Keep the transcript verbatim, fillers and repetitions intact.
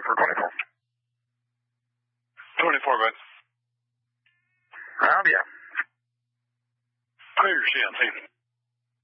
for twenty-four. twenty-four, bud. Um, yeah. Clear your C N C.